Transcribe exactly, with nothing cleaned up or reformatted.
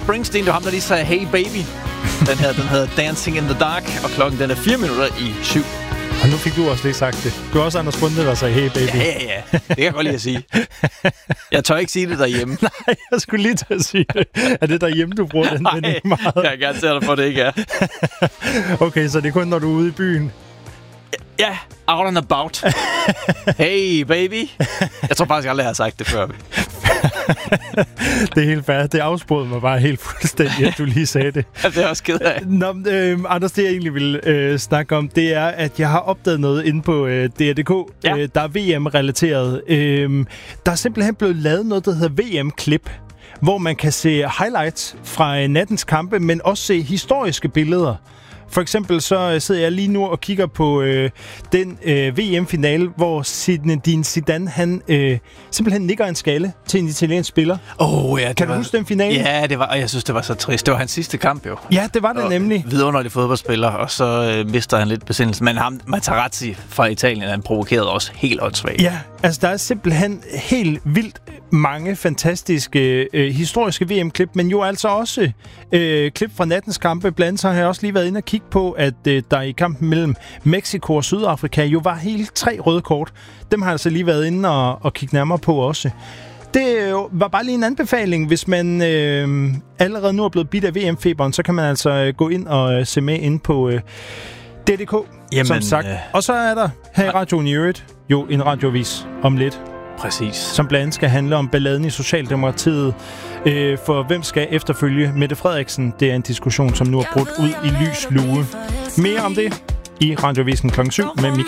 Springsteen, det var ham, der lige sagde, hey baby. Den her, den hedder Dancing in the Dark, og klokken den er fire minutter i syv. Og nu fik du også lige sagt det. Du har også Anders Bunde, der sagde, hey baby. Ja, ja, ja. Det kan jeg godt lide at sige. Jeg tør ikke sige det derhjemme. Nej, jeg skulle lige til at sige det. Er det derhjemme, du bruger den? Nej, jeg kan gerne tælle dig for, det ikke er. Okay, så det er kun, når du er ude i byen? Ja, out and about. Hey baby. Jeg tror faktisk aldrig, jeg har sagt det før. Det er helt fair. Det afsporede mig bare helt fuldstændig, at du lige sagde det. Ja, det er også ked af. Nå, øh, Anders, det jeg egentlig vil øh, snakke om, det er, at jeg har opdaget noget inde på øh, D R punktum D K, ja. øh, der er V M-relateret. Øh, der er simpelthen blevet lavet noget, der hedder V M-klip, hvor man kan se highlights fra øh, nattens kampe, men også se historiske billeder. For eksempel så sidder jeg lige nu og kigger på øh, den øh, V M-finale, hvor Zinedine Zidane, han øh, simpelthen nikker en skalle til en italiensk spiller. Åh, oh, ja. Kan du var... huske den finale? Ja, det var, og jeg synes, det var så trist. Det var hans sidste kamp, jo. Ja, det var det og nemlig. Vidunderlig fodboldspiller, og så øh, mister han lidt besindelsen. Men ham, Materazzi fra Italien, han provokerede også helt åndssvagt. Ja, altså der er simpelthen helt vildt mange fantastiske øh, historiske V M-klip, men jo altså også øh, klip fra nattens kampe. Blandt andet så har jeg også lige været inde og kigge på, at øh, der i kampen mellem Mexico og Sydafrika jo var hele tre røde kort. Dem har jeg altså lige været inde og, og kigge nærmere på også. Det øh, var bare lige en anbefaling. Hvis man øh, allerede nu er blevet bidt af V M-feberen, så kan man altså øh, gå ind og øh, se med ind på øh, D R punktum D K, Jamen, som sagt. Øh... Og så er der her i radioen i øvrigt jo en radiovis om lidt. Præcis. Som blandt andet skal handle om balladen i Socialdemokratiet. Øh, for hvem skal efterfølge Mette Frederiksen? Det er en diskussion, som nu er brudt ud i lys lue. Mere om det i radiovisen klokken syv med Michael.